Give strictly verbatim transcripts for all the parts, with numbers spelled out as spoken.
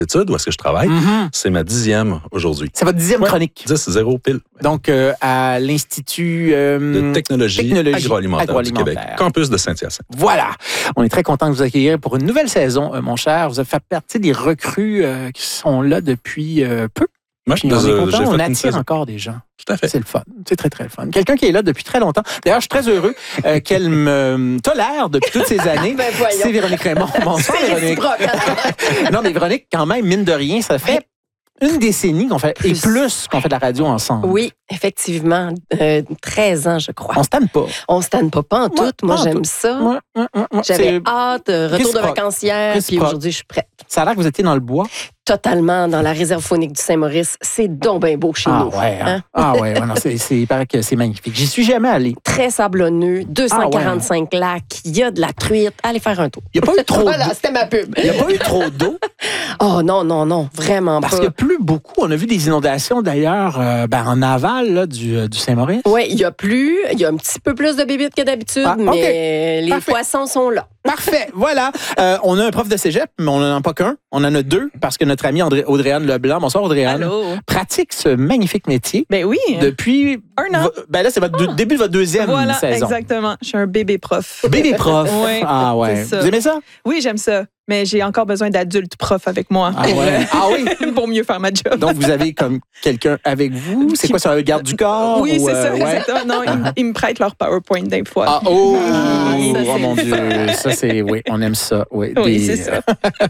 études, où est-ce que je travaille. Mm-hmm. C'est ma dixième aujourd'hui. C'est votre dixième ouais, chronique. dix zéro pile. Donc, euh, à l'Institut euh, de technologie, technologie agroalimentaire, agroalimentaire du Québec, campus de Saint-Hyacinthe. Voilà. On est très content de vous accueillir pour une nouvelle saison, euh, mon cher. Vous avez fait partie des recrues euh, qui sont là depuis euh, peu. Moi, Puis on est content, on attire encore des gens. Tout à fait. C'est le fun. C'est très, très le fun. Quelqu'un qui est là depuis très longtemps. D'ailleurs, je suis très heureux euh, qu'elle me tolère depuis toutes ces années. Ben c'est Véronique Raymond. Bonsoir, Véronique. Non, mais Véronique, quand même, mine de rien, ça fait une décennie qu'on fait, et plus qu'on fait de la radio ensemble. Oui, effectivement. Euh, treize ans, je crois. On se tanne pas. On se tanne pas, pas en tout. Ouais, Moi, j'aime tout. ça. Ouais, ouais, ouais, J'avais c'est... hâte. Retour de vacances hier, puis aujourd'hui, je suis prête. Ça a l'air que vous étiez dans le bois. Totalement dans la réserve faunique du Saint-Maurice. C'est donc bien beau chez ah, nous. Ouais, hein? Ah ouais, ouais non, c'est, c'est, il paraît que c'est magnifique. J'y suis jamais allé. Très sablonneux, deux cent quarante-cinq ah, ouais. lacs, il y a de la truite. Allez faire un tour. Il n'y a pas eu trop voilà, d'eau. C'était ma pub. Il n'y a pas eu trop d'eau. Oh non, non, non, vraiment Parce pas. Parce qu'il n'y a plus beaucoup. On a vu des inondations d'ailleurs euh, ben, en aval là, du, euh, du Saint-Maurice. Oui, il y a plus. Il y a un petit peu plus de bébites que d'habitude, ah, okay. mais les Parfait. poissons sont là. Parfait, voilà. Euh, on a un prof de cégep, mais on n'en a pas qu'un. On en a deux parce que notre amie André, Audrey-Anne Leblanc, bonsoir Audrey-Anne, Allô. pratique ce magnifique métier. Ben oui. Depuis un an. Ben là, c'est votre ah. début de votre deuxième voilà, saison. Exactement. Je suis un bébé prof. Bébé prof. Oui. Ah ouais. Vous aimez ça? Oui, j'aime ça. Mais j'ai encore besoin d'adultes profs avec moi. Ah, ouais. ah oui? Pour mieux faire ma job. Donc, vous avez comme quelqu'un avec vous? C'est quoi, c'est un garde du corps? Oui, ou, c'est euh, ça, ouais? exactement. Non, ils, ils me prêtent leur PowerPoint des fois. Ah, oh! Ah, ça, oh mon Dieu! Ça, c'est... Oui, on aime ça. Oui, oui des... c'est ça.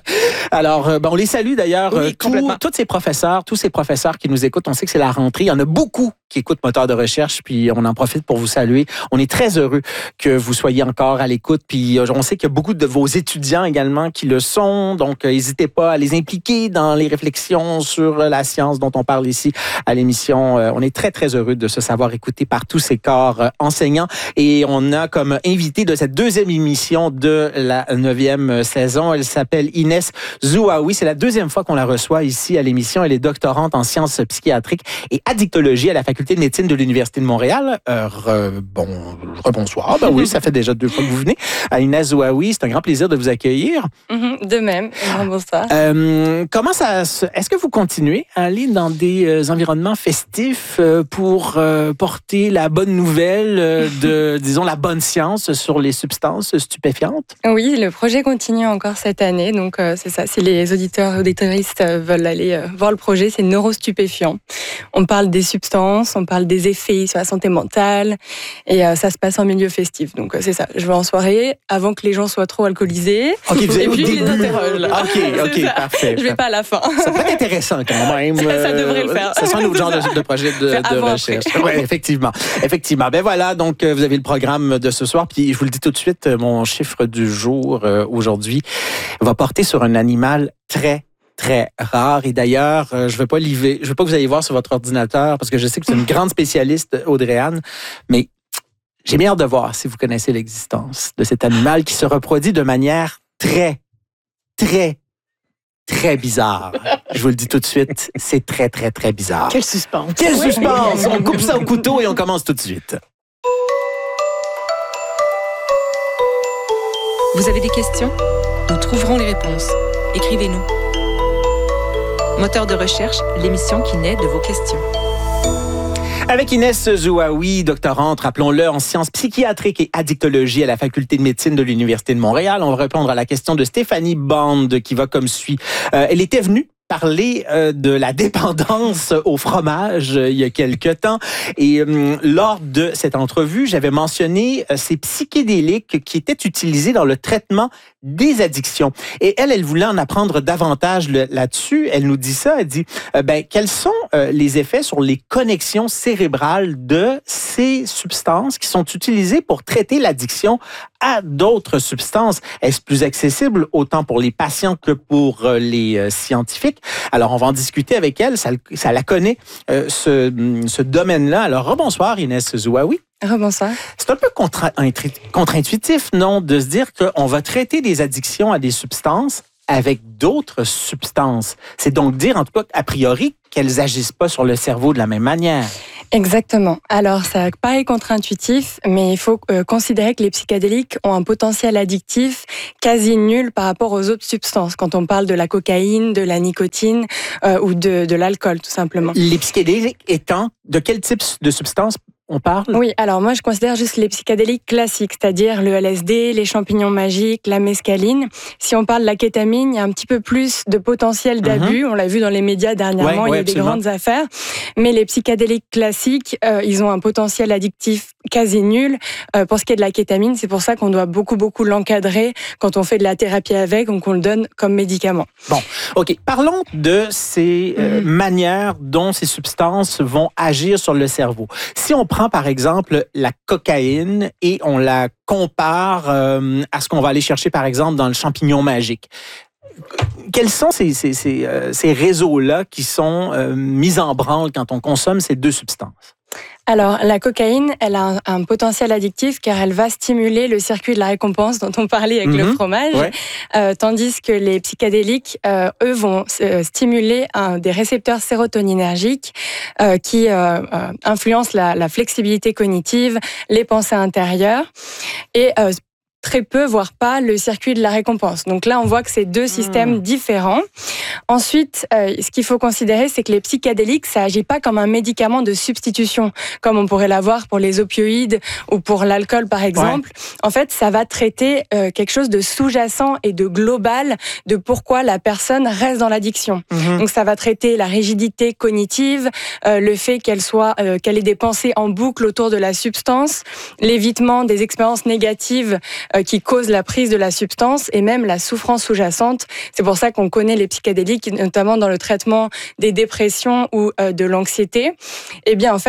Alors, euh, ben, on les salue d'ailleurs. Oui, tous, tous ces professeurs, tous ces professeurs qui nous écoutent, on sait que c'est la rentrée. Il y en a beaucoup qui écoutent Moteur de recherche, puis on en profite pour vous saluer. On est très heureux que vous soyez encore à l'écoute, puis on sait qu'il y a beaucoup de vos étudiants également qui le sont, donc n'hésitez pas à les impliquer dans les réflexions sur la science dont on parle ici à l'émission. On est très, très heureux de se savoir écouté par tous ces corps enseignants, et on a comme invité de cette deuxième émission de la neuvième saison, elle s'appelle Inès Zouaoui. C'est la deuxième fois qu'on la reçoit ici à l'émission. Elle est doctorante en sciences psychiatriques et addictologie à la faculté de médecine de l'Université de Montréal. Euh, re, bon, rebonsoir. Ben oui, ça fait déjà deux fois que vous venez. À Inès Zouaoui, c'est un grand plaisir de vous accueillir. Mm-hmm, de même. Bonsoir. Euh, comment ça se... Est-ce que vous continuez à aller dans des euh, environnements festifs euh, pour euh, porter la bonne nouvelle euh, de, disons, la bonne science sur les substances stupéfiantes? Oui, le projet continue encore cette année. Donc, euh, c'est ça. Si les auditeurs ou auditoristes veulent aller euh, voir le projet, c'est Neurostupéfiant. On parle des substances, on parle des effets sur la santé mentale, et euh, ça se passe en milieu festif. Donc, euh, c'est ça. Je vais en soirée avant que les gens soient trop alcoolisés. OK, vous avez et puis, au je début. les interroge, là. OK, OK, ça. Parfait. Je vais pas à la fin. Ça peut être intéressant quand même. Ça, ça devrait le faire. Ça sent notre genre de, de projet de, de recherche. Oui, effectivement. Effectivement. Ben voilà, donc vous avez le programme de ce soir. Puis je vous le dis tout de suite, mon chiffre du jour euh, aujourd'hui va porter sur un animal très, très rare. Et d'ailleurs, euh, je ne veux pas liver, je veux pas que vous alliez voir sur votre ordinateur parce que je sais que c'est une grande spécialiste, Audrey-Anne, mais j'ai bien hâte de voir si vous connaissez l'existence de cet animal qui se reproduit de manière très, très, très bizarre. Je vous le dis tout de suite, c'est très, très, très bizarre. Quel suspense. Quel oui. suspense! On coupe ça au couteau et on commence tout de suite. Vous avez des questions? Nous trouverons les réponses. Écrivez-nous. Moteur de recherche, l'émission qui naît de vos questions. Avec Inès Zouaoui, doctorante, rappelons-le, en sciences psychiatriques et addictologie à la Faculté de médecine de l'Université de Montréal. On va répondre à la question de Stéphanie Bond qui va comme suit. Euh, elle était venue parler euh, de la dépendance au fromage euh, il y a quelque temps. Et euh, lors de cette entrevue, j'avais mentionné euh, ces psychédéliques qui étaient utilisés dans le traitement des addictions. Et elle, elle voulait en apprendre davantage le, là-dessus. Elle nous dit ça, elle dit, euh, ben, quels sont euh, les effets sur les connexions cérébrales de ces substances qui sont utilisées pour traiter l'addiction à d'autres substances? Est-ce plus accessible autant pour les patients que pour euh, les euh, scientifiques? Alors, on va en discuter avec elle. Ça, ça la connaît, euh, ce, ce domaine-là. Alors, rebonsoir, Inès Zouaoui. Rebonsoir. C'est un peu contre, contre-intuitif, non, de se dire qu'on va traiter des addictions à des substances avec d'autres substances. C'est donc dire, en tout cas, a priori, qu'elles n'agissent pas sur le cerveau de la même manière. Exactement. Alors, ça paraît contre-intuitif, mais il faut euh, considérer que les psychédéliques ont un potentiel addictif quasi nul par rapport aux autres substances, quand on parle de la cocaïne, de la nicotine euh, ou de, de l'alcool, tout simplement. Les psychédéliques étant de quel type de substance on parle? Oui, alors moi je considère juste les psychédéliques classiques, c'est-à-dire le L S D, les champignons magiques, la mescaline. Si on parle de la kétamine, il y a un petit peu plus de potentiel d'abus. Mm-hmm. On l'a vu dans les médias dernièrement, ouais, ouais, il y a absolument. Des grandes affaires. Mais les psychédéliques classiques, euh, ils ont un potentiel addictif quasi nul. Euh, pour ce qui est de la kétamine, c'est pour ça qu'on doit beaucoup, beaucoup l'encadrer quand on fait de la thérapie avec, donc on le donne comme médicament. Bon, OK. Parlons de ces euh, mm-hmm. manières dont ces substances vont agir sur le cerveau. Si on prend par exemple la cocaïne et on la compare euh, à ce qu'on va aller chercher par exemple dans le champignon magique. Quels sont ces, ces, ces, euh, ces réseaux-là qui sont euh, mis en branle quand on consomme ces deux substances? Alors, la cocaïne, elle a un, un potentiel addictif car elle va stimuler le circuit de la récompense dont on parlait avec mmh. le fromage, ouais. euh, tandis que les psychédéliques, euh, eux, vont euh, stimuler un, des récepteurs sérotoninergiques euh, qui euh, euh, influencent la, la flexibilité cognitive, les pensées intérieures et euh, très peu, voire pas, le circuit de la récompense. Donc là, on voit que c'est deux systèmes mmh. différents. Ensuite, euh, ce qu'il faut considérer, c'est que les psychédéliques, ça agit pas comme un médicament de substitution, comme on pourrait l'avoir pour les opioïdes ou pour l'alcool, par exemple. Ouais. En fait, ça va traiter euh, quelque chose de sous-jacent et de global de pourquoi la personne reste dans l'addiction. Mmh. Donc ça va traiter la rigidité cognitive, euh, le fait qu'elle soit, euh, qu'elle ait des pensées en boucle autour de la substance, l'évitement des expériences négatives qui cause la prise de la substance et même la souffrance sous-jacente. C'est pour ça qu'on connaît les psychédéliques, notamment dans le traitement des dépressions ou de l'anxiété. Eh bien, en fait,